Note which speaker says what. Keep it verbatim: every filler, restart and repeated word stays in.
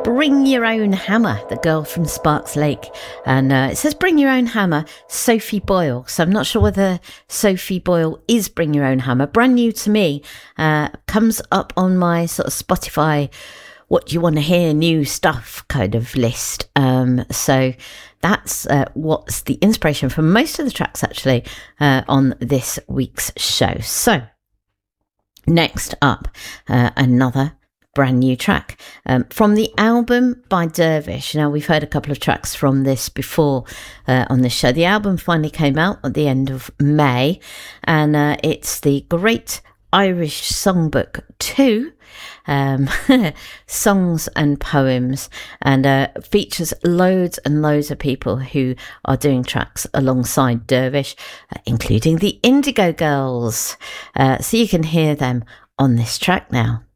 Speaker 1: Bring Your Own Hammer, the girl from Sparks Lake. And uh, it says Bring Your Own Hammer, Sophie Boyle. So I'm not sure whether Sophie Boyle is Bring Your Own Hammer. Brand new to me. Uh, comes up on my sort of Spotify, what do you want to hear, new stuff kind of list. Um, so that's uh, what's the inspiration for most of the tracks actually uh, on this week's show. So next up, uh, another brand new track um, from the album by Dervish. Now, we've heard a couple of tracks from this before uh, on this show. The album finally came out at the end of May, and uh, it's the Great Irish Songbook two, um, songs and poems, and uh, features loads and loads of people who are doing tracks alongside Dervish, uh, including the Indigo Girls. Uh, so you can hear them on this track now.